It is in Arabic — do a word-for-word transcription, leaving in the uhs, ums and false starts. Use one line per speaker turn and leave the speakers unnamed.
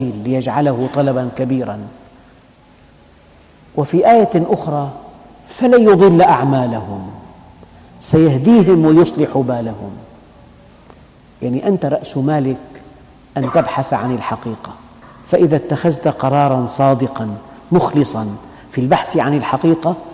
ليجعله طلبا كبيرا. وفي آية أخرى فلن يضل أعمالهم سيهديهم ويصلح بالهم. يعني أنت رأس مالك أن تبحث عن الحقيقة، فإذا اتخذت قراراً صادقاً مخلصاً في البحث عن الحقيقة